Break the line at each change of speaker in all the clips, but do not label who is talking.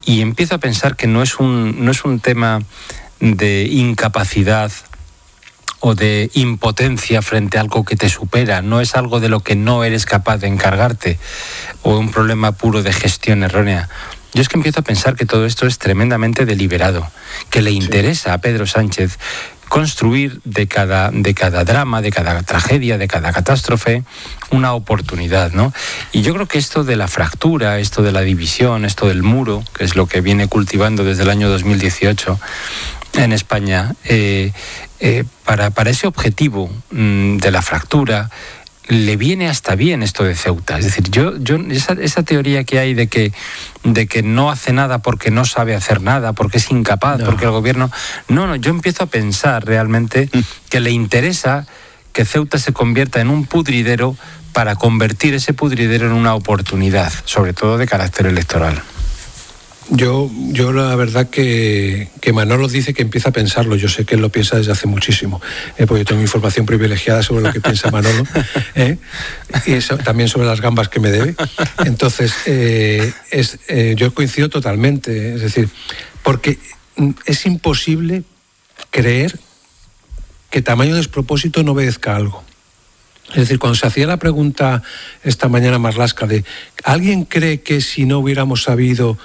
y empiezo a pensar que no es un tema de incapacidad o de impotencia frente a algo que te supera, no es algo de lo que no eres capaz de encargarte, o un problema puro de gestión errónea. Yo es que empiezo a pensar que todo esto es tremendamente deliberado, que le interesa a Pedro Sánchez construir de cada drama, de cada tragedia, de cada catástrofe, una oportunidad, ¿no? Y yo creo que esto de la fractura, esto de la división, esto del muro, que es lo que viene cultivando desde el año 2018 en España, para ese objetivo de la fractura, le viene hasta bien esto de Ceuta. Es decir, esa teoría que hay de que no hace nada porque no sabe hacer nada, porque es incapaz, porque el gobierno... No, yo empiezo a pensar realmente que le interesa que Ceuta se convierta en un pudridero para convertir ese pudridero en una oportunidad, sobre todo de carácter electoral.
Yo la verdad que Manolo dice que empieza a pensarlo. Yo sé que él lo piensa desde hace muchísimo, porque yo tengo información privilegiada sobre lo que piensa Manolo, y eso, también sobre las gambas que me debe. Entonces, yo coincido totalmente, es decir, porque es imposible creer que tamaño despropósito no obedezca a algo. Es decir, cuando se hacía la pregunta esta mañana Marlaska de ¿alguien cree que si hubiéramos sabido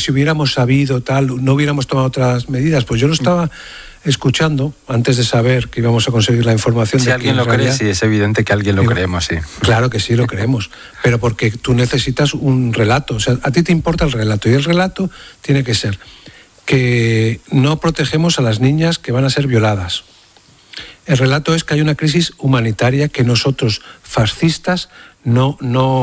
tal, no hubiéramos tomado otras medidas? Pues yo lo estaba escuchando antes de saber que íbamos a conseguir la información.
Si alguien lo cree, sí, es evidente que alguien lo creemos, sí.
Claro que sí, lo creemos, pero porque tú necesitas un relato, o sea, a ti te importa el relato, y el relato tiene que ser que no protegemos a las niñas que van a ser violadas. El relato es que hay una crisis humanitaria que nosotros, fascistas, no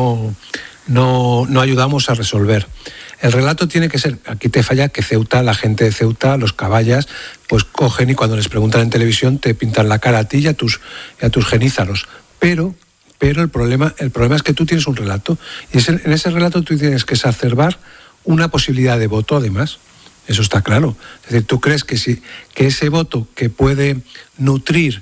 ayudamos a resolver. El relato tiene que ser, aquí te falla que Ceuta, la gente de Ceuta, los caballas, pues cogen y cuando les preguntan en televisión te pintan la cara a ti y a tus genízaros. Pero el problema es que tú tienes un relato, y en ese relato tú tienes que exacerbar una posibilidad de voto, además. Eso está claro. Es decir, tú crees que ese voto que puede nutrir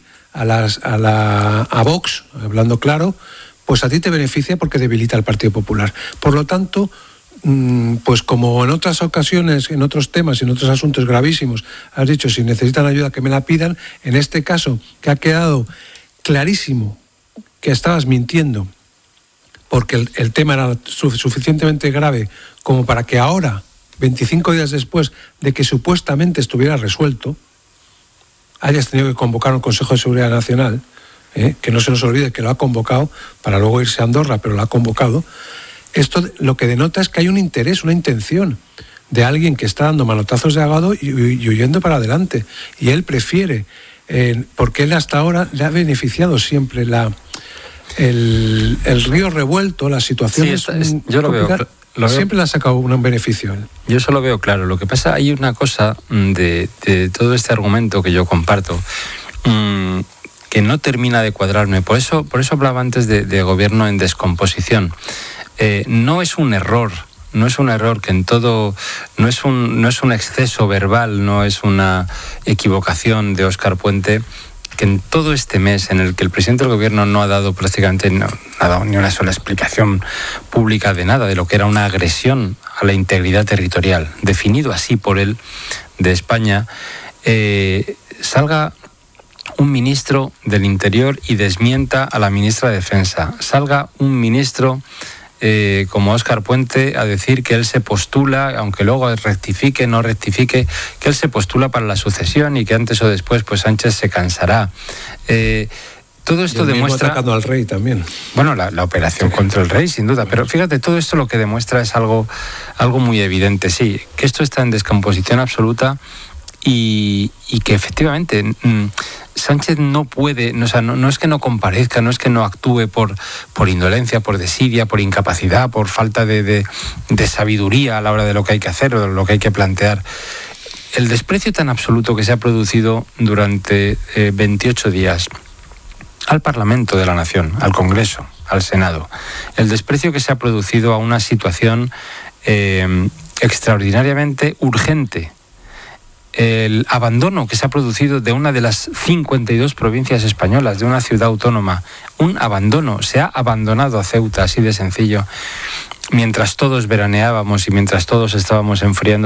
a Vox, hablando claro, pues a ti te beneficia porque debilita al Partido Popular. Por lo tanto, pues como en otras ocasiones, en otros temas, en otros asuntos gravísimos, has dicho, si necesitan ayuda que me la pidan, en este caso, que ha quedado clarísimo que estabas mintiendo, porque el tema era suficientemente grave como para que ahora, 25 días después de que supuestamente estuviera resuelto, hayas tenido que convocar un Consejo de Seguridad Nacional, que no se nos olvide que lo ha convocado para luego irse a Andorra, pero lo ha convocado. Esto lo que denota es que hay un interés, una intención de alguien que está dando manotazos de ahogado y huyendo para adelante. Y él prefiere, porque él hasta ahora le ha beneficiado siempre el río revuelto, las situaciones...
Sí, yo lo veo.
Siempre le ha sacado un beneficio.
Yo eso lo veo claro. Lo que pasa, hay una cosa de todo este argumento que yo comparto que no termina de cuadrarme. Por eso hablaba antes de gobierno en descomposición. No es un error que en todo, no es un exceso verbal, no es una equivocación de Óscar Puente, que en todo este mes en el que el presidente del gobierno no ha dado prácticamente no ha dado ni una sola explicación pública de nada, de lo que era una agresión a la integridad territorial, definido así por él, de España, salga un ministro del Interior y desmienta a la ministra de Defensa, salga un ministro como Óscar Puente a decir que él se postula, aunque luego rectifique, no rectifique, que él se postula para la sucesión y que antes o después pues Sánchez se cansará. Todo esto demuestra...
atacando al rey también.
Bueno, la operación contra el rey, sin duda, pero fíjate, todo esto lo que demuestra es algo muy evidente, sí, que esto está en descomposición absoluta y que efectivamente... Sánchez no puede, o sea, no es que no comparezca, no es que no actúe por indolencia, por desidia, por incapacidad, por falta de sabiduría a la hora de lo que hay que hacer o de lo que hay que plantear. El desprecio tan absoluto que se ha producido durante 28 días al Parlamento de la Nación, al Congreso, al Senado, el desprecio que se ha producido a una situación extraordinariamente urgente, el abandono que se ha producido de una de las 52 provincias españolas, de una ciudad autónoma, un abandono, se ha abandonado a Ceuta, así de sencillo, mientras todos veraneábamos y mientras todos estábamos enfriando